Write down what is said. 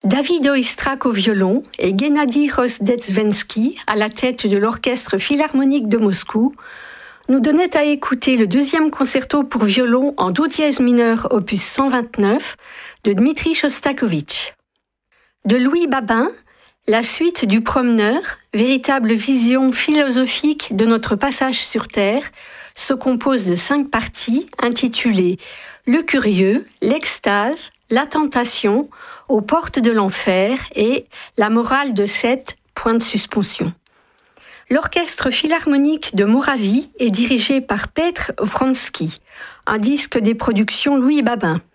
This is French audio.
David Oistrakh au violon et Gennady Rozdestvenski à la tête de l'Orchestre philharmonique de Moscou nous donnaient à écouter le deuxième concerto pour violon en do dièse mineur opus 129 de Dmitri Shostakovich. De Louis Babin, la suite du Promeneur, véritable vision philosophique de notre passage sur Terre, se compose de 5 parties intitulées Le Curieux, l'Extase, La Tentation, Aux portes de l'enfer et La morale de 7 points de suspension. L'Orchestre philharmonique de Moravie est dirigé par Petr Vronsky, un disque des productions Louis Babin.